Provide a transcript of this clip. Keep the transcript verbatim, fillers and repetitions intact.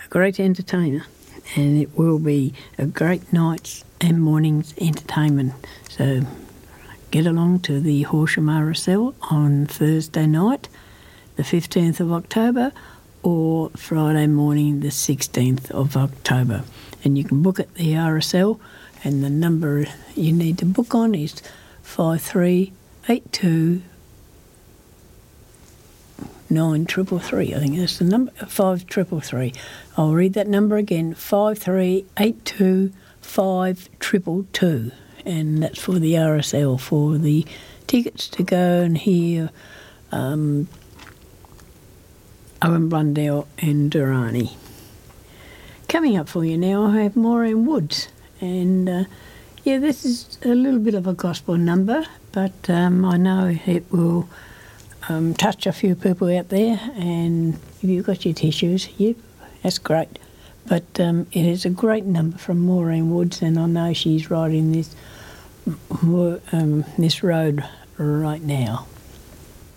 a great entertainer, and it will be a great night's and morning's entertainment. So get along to the Horsham R S L on Thursday night, the fifteenth of October, or Friday morning, the sixteenth of October. And you can book at the R S L, and the number you need to book on is five three eight two nine triple three. I think that's the number, five triple three. I'll read that number again, five three eight two five triple two, and that's for the R S L, for the tickets to go and hear um, Owen Blundell and Durrani. Coming up for you now, I have Maureen Woods, and uh, yeah, this is a little bit of a gospel number, but um, I know it will um, touch a few people out there, and if you've got your tissues, yep, that's great. But um, it is a great number from Maureen Woods, and I know she's riding this um, this road right now.